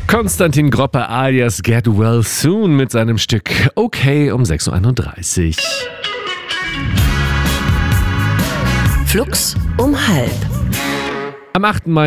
Konstantin Gropper alias Get Well Soon mit seinem Stück Okay um 6.31 Uhr. Flux um halb. Am 8. Mai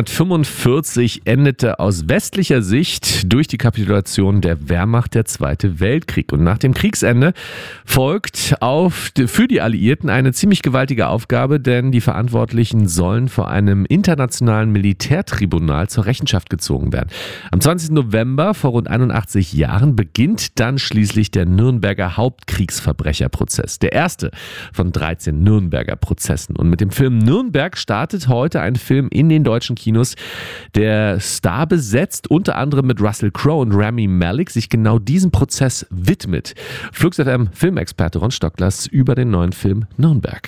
1945 endete aus westlicher Sicht durch die Kapitulation der Wehrmacht der Zweite Weltkrieg. Und nach dem Kriegsende folgt für die Alliierten eine ziemlich gewaltige Aufgabe, denn die Verantwortlichen sollen vor einem internationalen Militärtribunal zur Rechenschaft gezogen werden. Am 20. November vor rund 81 Jahren beginnt dann schließlich der Nürnberger Hauptkriegsverbrecherprozess. Der erste von 13 Nürnberger Prozessen. Und mit dem Film Nürnberg startet heute ein Film in den deutschen Kinos, der Star besetzt, unter anderem mit Russell Crowe und Rami Malek, sich genau diesem Prozess widmet. Flux FM Filmexperte Ron Stocklas über den neuen Film Nürnberg.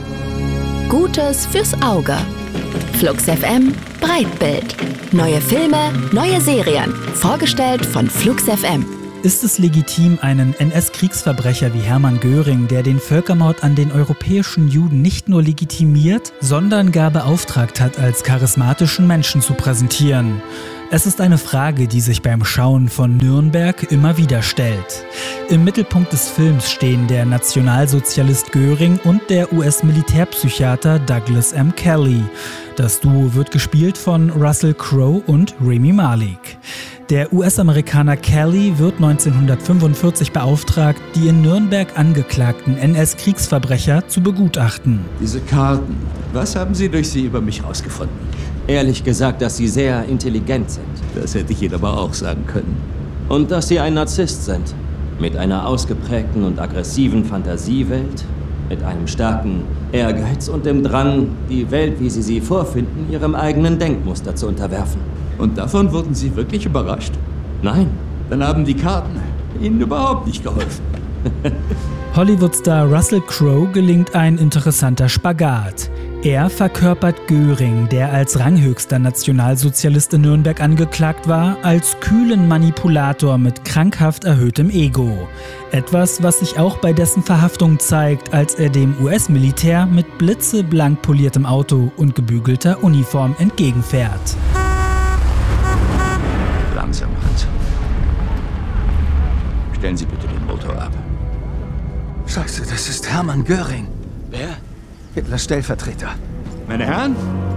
Gutes fürs Auge. Flux FM Breitbild. Neue Filme, neue Serien. Vorgestellt von Flux FM. Ist es legitim, einen NS-Kriegsverbrecher wie Hermann Göring, der den Völkermord an den europäischen Juden nicht nur legitimiert, sondern gar beauftragt hat, als charismatischen Menschen zu präsentieren? Es ist eine Frage, die sich beim Schauen von Nürnberg immer wieder stellt. Im Mittelpunkt des Films stehen der Nationalsozialist Göring und der US-Militärpsychiater Douglas M. Kelly. Das Duo wird gespielt von Russell Crowe und Rami Malek. Der US-Amerikaner Kelly wird 1945 beauftragt, die in Nürnberg angeklagten NS-Kriegsverbrecher zu begutachten. Diese Karten, was haben Sie durch sie über mich rausgefunden? Ehrlich gesagt, dass Sie sehr intelligent sind. Das hätte ich Ihnen aber auch sagen können. Und dass Sie ein Narzisst sind. Mit einer ausgeprägten und aggressiven Fantasiewelt, mit einem starken Ehrgeiz und dem Drang, die Welt, wie Sie sie vorfinden, Ihrem eigenen Denkmuster zu unterwerfen. Und davon wurden Sie wirklich überrascht? Nein. Dann haben die Karten Ihnen überhaupt nicht geholfen. Hollywood-Star Russell Crowe gelingt ein interessanter Spagat. Er verkörpert Göring, der als ranghöchster Nationalsozialist in Nürnberg angeklagt war, als kühlen Manipulator mit krankhaft erhöhtem Ego. Etwas, was sich auch bei dessen Verhaftung zeigt, als er dem US-Militär mit blitzeblank poliertem Auto und gebügelter Uniform entgegenfährt. Langsam, Hans. Stellen Sie bitte den Motor ab. Scheiße, das ist Hermann Göring. Wer? Hitlers Stellvertreter. Meine Herren,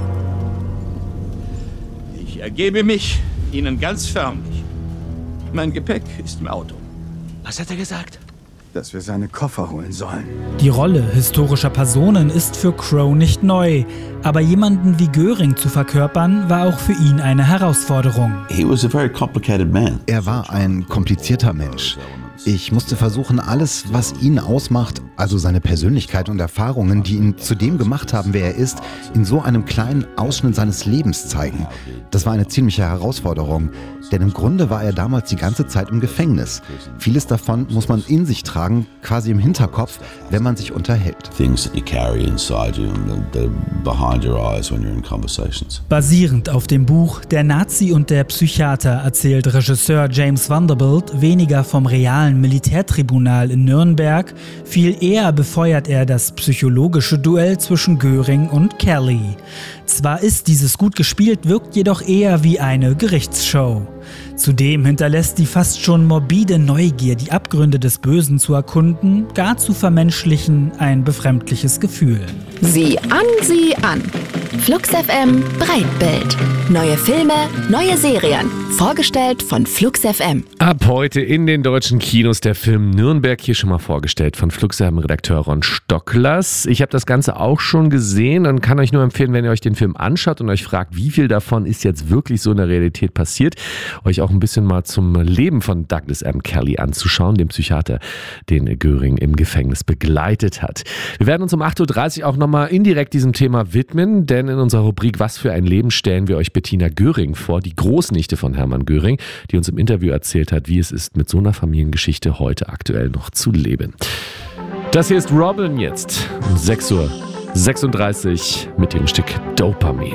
ich ergebe mich Ihnen ganz förmlich. Mein Gepäck ist im Auto. Was hat er gesagt? Dass wir seine Koffer holen sollen. Die Rolle historischer Personen ist für Crowe nicht neu, aber jemanden wie Göring zu verkörpern, war auch für ihn eine Herausforderung. Er war ein komplizierter Mensch. Ich musste versuchen, alles, was ihn ausmacht, also seine Persönlichkeit und Erfahrungen, die ihn zu dem gemacht haben, wer er ist, in so einem kleinen Ausschnitt seines Lebens zeigen. Das war eine ziemliche Herausforderung, denn im Grunde war er damals die ganze Zeit im Gefängnis. Vieles davon muss man in sich tragen, quasi im Hinterkopf, wenn man sich unterhält. Basierend auf dem Buch Der Nazi und der Psychiater erzählt Regisseur James Vanderbilt weniger vom realen Militärtribunal in Nürnberg, viel eher befeuert er das psychologische Duell zwischen Göring und Kelly. Zwar ist dieses gut gespielt, wirkt jedoch eher wie eine Gerichtsshow. Zudem hinterlässt die fast schon morbide Neugier, die Abgründe des Bösen zu erkunden, gar zu vermenschlichen, ein befremdliches Gefühl. Sieh an. Flux FM Breitbild. Neue Filme, neue Serien. Vorgestellt von Flux FM. Ab heute in den deutschen Kinos der Film Nürnberg, hier schon mal vorgestellt von Flux FM Redakteur Ron Stocklas. Ich habe das Ganze auch schon gesehen und kann euch nur empfehlen, wenn ihr euch den Film anschaut und euch fragt, wie viel davon ist jetzt wirklich so in der Realität passiert, euch auch ein bisschen mal zum Leben von Douglas M. Kelly anzuschauen, dem Psychiater, den Göring im Gefängnis begleitet hat. Wir werden uns um 8.30 Uhr auch nochmal indirekt diesem Thema widmen, denn in unserer Rubrik Was für ein Leben stellen wir euch Bettina Göring vor, die Großnichte von Hermann Göring, die uns im Interview erzählt hat, wie es ist, mit so einer Familiengeschichte heute aktuell noch zu leben. Das hier ist Robin jetzt um 6.36 Uhr mit dem Stück Dopamin.